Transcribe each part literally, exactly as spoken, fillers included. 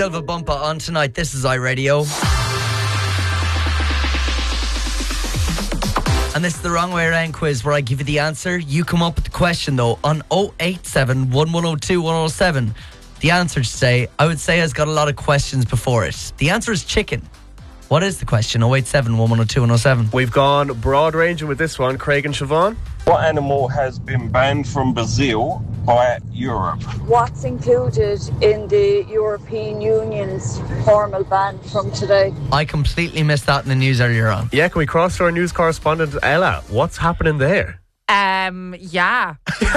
Silva Bumpa on tonight. This is iRadio. And this is the wrong way around quiz where I give you the answer. You come up with the question though on oh eight seven, one one oh two, one oh seven. The answer today, I would say, has got a lot of questions before it. The answer is chicken. What is the question? oh eight seven, one one oh two, one oh seven. We've gone broad ranging with this one. Craig and Siobhan. What animal has been banned from Brazil by Europe? What's included in the European Union's formal ban from today? I completely missed that in the news earlier on. Yeah, can we cross to our news correspondent, Ella? What's happening there? Um, yeah.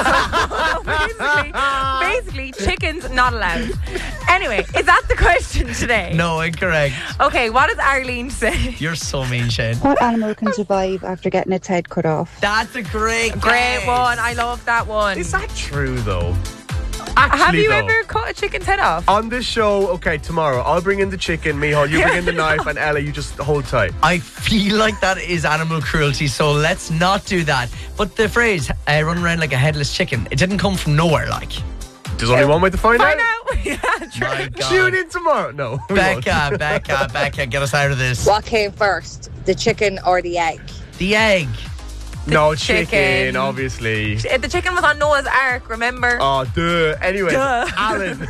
So basically, basically, chicken's not allowed. Anyway, is that the question today? No, incorrect. Okay, what does Arlene say? You're so mean, Shane. What animal can survive after getting its head cut off? That's a great Great guess. one. I love that one. Is that true, though? Have Actually, you though, ever cut a chicken's head off? on this show, okay, tomorrow, I'll bring in the chicken, Michal, you bring in the knife, and Ella, you just hold tight. I feel like that is animal cruelty, so let's not do that. But the phrase, uh, run around like a headless chicken, it didn't come from nowhere, like. There's only one way to find, Find out. out. Yeah, true. My God. Tune in tomorrow. No. we won't. Becca, Becca, Becca, get us out of this. What came first, the chicken or the egg? The egg. No, chicken, chicken. obviously. The chicken was on Noah's Ark, remember? Oh, duh. Anyway, Duh. Alan.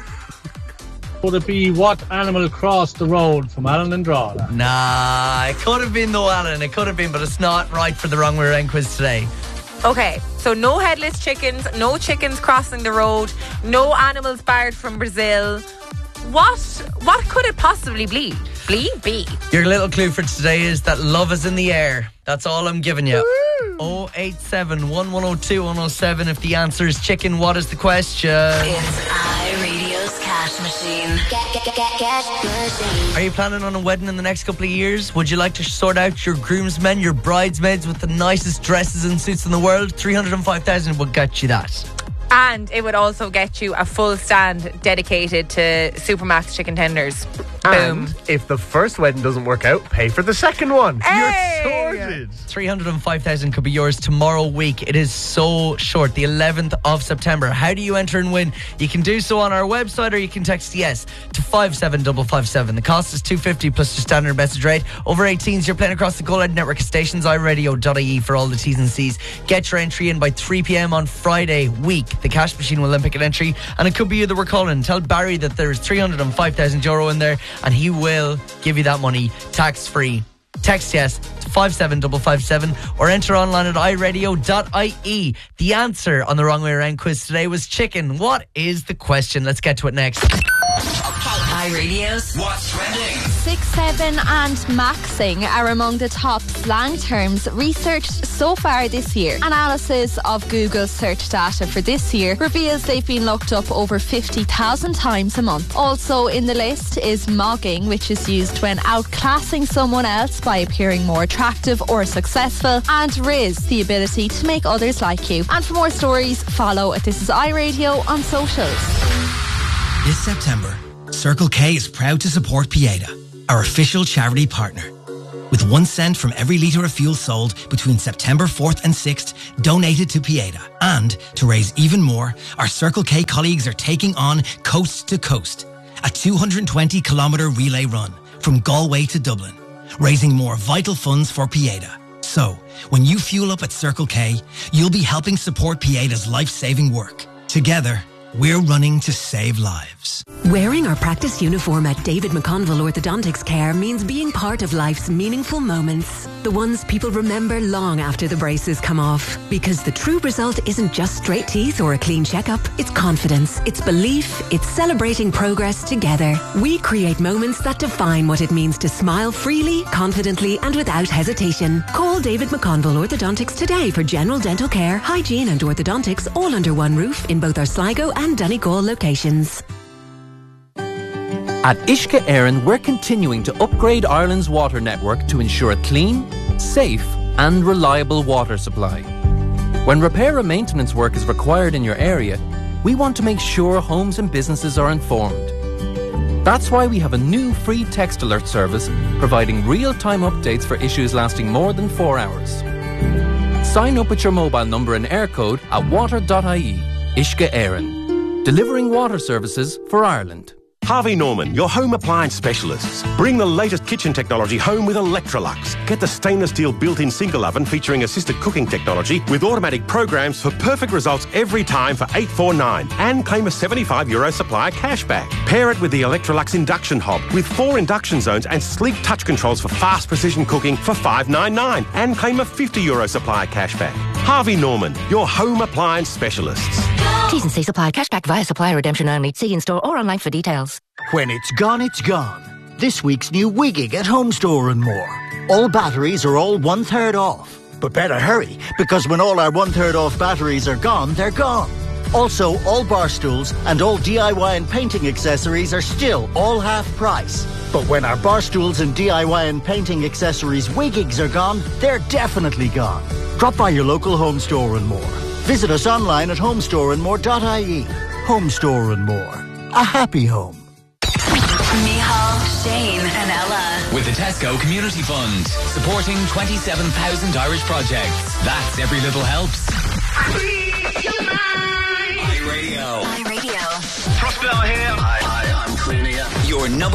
Would it be what animal crossed the road from Alan and Drogheda? Nah, it could have been though, Alan. It could have been, but it's not right for the wrong way around quiz today. Okay, so no headless chickens, no chickens crossing the road, no animals barred from Brazil. What what could it possibly be? Be? Be. Your little clue for today is that love is in the air. That's all I'm giving you. oh eight seven, one one oh two, one oh seven. If the answer is chicken, what is the question? It's iRadio's cash machine. Get, get, get, get, cash machine. Are you planning on a wedding in the next couple of years? Would you like to sort out your groomsmen, your bridesmaids with the nicest dresses and suits in the world? three hundred five thousand would get you that. And it would also get you a full stand dedicated to Supermax chicken tenders. Boom. And if the first wedding doesn't work out, pay for the second one. Hey! You're sorted. three hundred five thousand could be yours tomorrow week. It is so short, the eleventh of September. How do you enter and win? You can do so on our website or you can text yes to five seven five five seven. The cost is two hundred fifty plus your standard message rate. Over eighteens, you're playing across the Go Ahead network of stations, i radio dot I E for all the T's and C's. Get your entry in by three p.m. on Friday week. The cash machine will then pick an entry and it could be you that we're calling. Tell Barry that there's three hundred five thousand euro in there and he will give you that money tax free. Text yes to five seven five five seven or enter online at i radio dot I E. The answer on the wrong way around quiz today was chicken. What is the question? Let's get to it next. iRadio's What's Trending? Six, seven and maxing are among the top slang terms researched so far this year. Analysis of Google's search data for this year reveals they've been looked up over fifty thousand times a month. Also in the list is mogging, which is used when outclassing someone else by appearing more attractive or successful, and riz, the ability to make others like you. And for more stories, follow at This Is iRadio on socials. This September, Circle K is proud to support Pieta, our official charity partner. With one cent from every litre of fuel sold between September fourth and sixth donated to Pieta. And to raise even more, our Circle K colleagues are taking on Coast to Coast, a two hundred twenty kilometre relay run from Galway to Dublin, raising more vital funds for Pieta. So, when you fuel up at Circle K, you'll be helping support Pieta's life-saving work. Together, we're running to save lives. Wearing our practice uniform at David McConville Orthodontics Care means being part of life's meaningful moments. The ones people remember long after the braces come off. Because the true result isn't just straight teeth or a clean checkup. It's confidence, it's belief, it's celebrating progress together. We create moments that define what it means to smile freely, confidently and without hesitation. Call David McConville Orthodontics today for general dental care, hygiene and orthodontics all under one roof in both our Sligo and and Donegal locations. At Uisce Éireann, we're continuing to upgrade Ireland's water network to ensure a clean, safe and reliable water supply. When repair and maintenance work is required in your area, we want to make sure homes and businesses are informed. That's why we have a new free text alert service providing real-time updates for issues lasting more than four hours. Sign up with your mobile number and air code at water dot I E. Uisce Éireann. Delivering water services for Ireland. Harvey Norman, your home appliance specialists. Bring the latest kitchen technology home with Electrolux. Get the stainless steel built-in single oven featuring assisted cooking technology with automatic programs for perfect results every time for eight forty-nine and claim a seventy-five euro supplier cashback. Pair it with the Electrolux induction hob with four induction zones and sleek touch controls for fast precision cooking for five ninety-nine and claim a fifty euro supplier cashback. Harvey Norman, your home appliance specialists. T's and C's apply. Cashback via supplier redemption only. See in-store or online for details. When it's gone, it's gone. This week's new Wigging at Home Store and more. All batteries are all one-third off. But better hurry, because when all our one-third off batteries are gone, they're gone. Also, all bar stools and all D I Y and painting accessories are still all half price. But when our bar stools and D I Y and painting accessories Wiggings are gone, they're definitely gone. Drop by your local Home Store and more. Visit us online at homestore and more dot I E. Home Store and More. A happy home. Micheál, Shane and Ella. With the Tesco Community Fund, supporting twenty-seven thousand Irish projects. That's every little helps. iRadio. iRadio. Prospero here. Hi, hi, I'm Queenie. Your number